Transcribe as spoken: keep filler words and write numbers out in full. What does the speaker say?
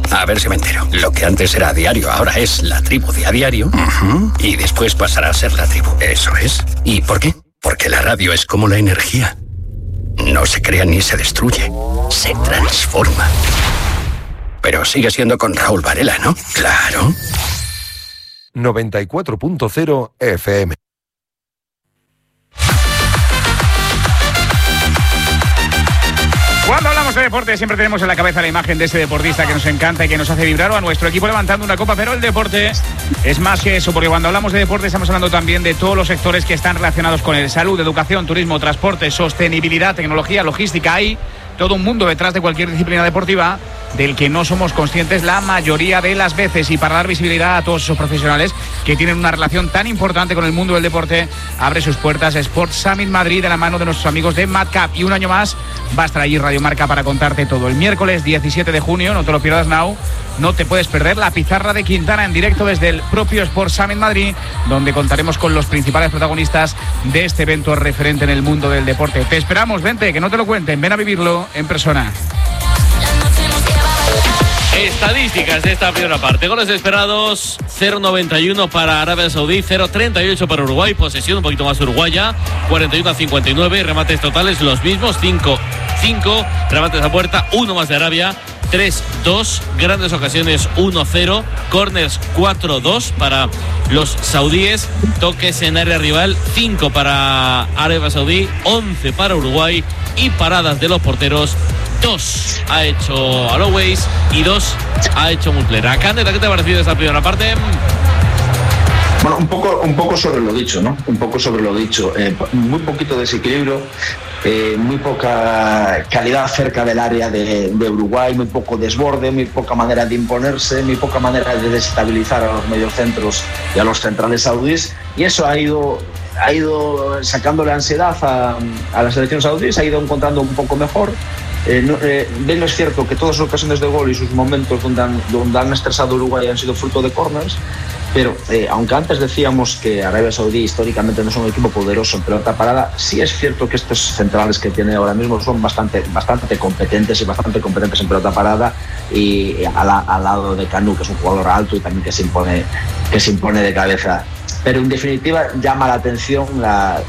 A ver si me entero. Lo que antes era diario, ahora es la tribu de a diario. Uh-huh. Y después pasará a ser la tribu. Eso es. ¿Y por qué? Porque la radio es como la energía. No se crea ni se destruye. Se transforma. Pero sigue siendo con Raúl Varela, ¿no? Claro. noventa y cuatro punto cero F M. Cuando hablamos de deporte siempre tenemos en la cabeza la imagen de ese deportista que nos encanta y que nos hace vibrar, o a nuestro equipo levantando una copa, pero el deporte es más que eso, porque cuando hablamos de deporte estamos hablando también de todos los sectores que están relacionados con él: salud, educación, turismo, transporte, sostenibilidad, tecnología, logística. Hay todo un mundo detrás de cualquier disciplina deportiva del que no somos conscientes la mayoría de las veces, y para dar visibilidad a todos esos profesionales que tienen una relación tan importante con el mundo del deporte, abre sus puertas Sport Summit Madrid de la mano de nuestros amigos de Madcap, y un año más va a estar allí Radio Marca para contarte todo. El miércoles diecisiete de junio, no te lo pierdas now, no te puedes perder la pizarra de Quintana en directo desde el propio Sport Summit Madrid, donde contaremos con los principales protagonistas de este evento referente en el mundo del deporte. Te esperamos, vente, que no te lo cuenten, ven a vivirlo en persona. Estadísticas de esta primera parte: goles esperados cero noventa y uno para Arabia Saudí, cero treinta y ocho para Uruguay, posesión un poquito más uruguaya, cuarenta y uno a cincuenta y nueve, remates totales los mismos, cinco cinco, remates a puerta, uno más de Arabia, tres dos, grandes ocasiones uno cero, corners cuatro dos para los saudíes, toques en área rival cinco para Arabia Saudí, once para Uruguay, y paradas de los porteros dos ha hecho Always y dos ha hecho Muslera. Candela, ¿qué te ha parecido esta primera parte? Bueno, un poco, un poco sobre lo dicho, ¿no? Un poco sobre lo dicho. Eh, muy poquito desequilibrio, eh, muy poca calidad cerca del área de, de Uruguay, muy poco desborde, muy poca manera de imponerse, muy poca manera de desestabilizar a los mediocentros y a los centrales saudíes, y eso ha ido, ha ido sacándole ansiedad a, a la selección saudí, se ha ido encontrando un poco mejor. Eh, no, eh, bien es cierto que todas sus ocasiones de gol y sus momentos donde han, donde han estresado a Uruguay han sido fruto de corners, pero eh, aunque antes decíamos que Arabia Saudí históricamente no es un equipo poderoso en pelota parada, sí es cierto que estos centrales que tiene ahora mismo son bastante, bastante competentes y bastante competentes en pelota parada, y al, al lado de Canu, que es un jugador alto y también que se impone, que se impone de cabeza. Pero en definitiva llama la atención la